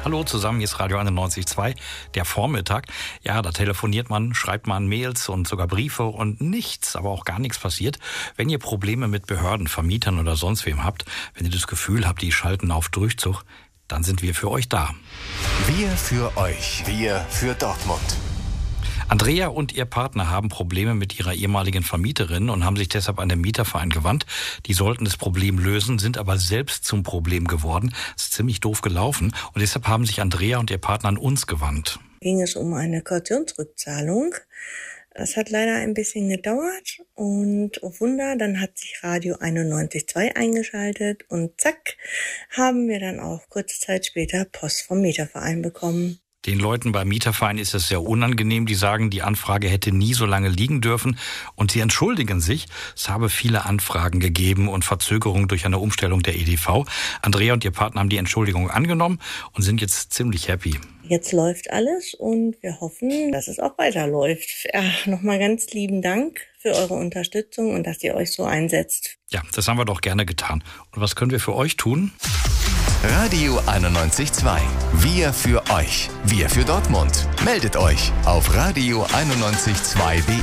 Hallo zusammen, hier ist Radio 91.2, der Vormittag. Ja, da telefoniert man, schreibt man Mails und sogar Briefe und nichts, aber auch gar nichts passiert. Wenn ihr Probleme mit Behörden, Vermietern oder sonst wem habt, wenn ihr das Gefühl habt, die schalten auf Durchzug, dann sind wir für euch da. Wir für euch. Wir für Dortmund. Andrea und ihr Partner haben Probleme mit ihrer ehemaligen Vermieterin und haben sich deshalb an den Mieterverein gewandt. Die sollten das Problem lösen, sind aber selbst zum Problem geworden. Das ist ziemlich doof gelaufen und deshalb haben sich Andrea und ihr Partner an uns gewandt. Ging es um eine Kautionsrückzahlung. Das hat leider ein bisschen gedauert und oh Wunder, dann hat sich Radio 91.2 eingeschaltet und zack, haben wir dann auch kurze Zeit später Post vom Mieterverein bekommen. Den Leuten beim Mieterverein ist es sehr unangenehm. Die sagen, die Anfrage hätte nie so lange liegen dürfen. Und sie entschuldigen sich. Es habe viele Anfragen gegeben und Verzögerungen durch eine Umstellung der EDV. Andrea und ihr Partner haben die Entschuldigung angenommen und sind jetzt ziemlich happy. Jetzt läuft alles und wir hoffen, dass es auch weiterläuft. Ja, nochmal ganz lieben Dank für eure Unterstützung und dass ihr euch so einsetzt. Ja, das haben wir doch gerne getan. Und was können wir für euch tun? Radio 91.2. Wir für euch. Wir für Dortmund. Meldet euch auf radio912.de.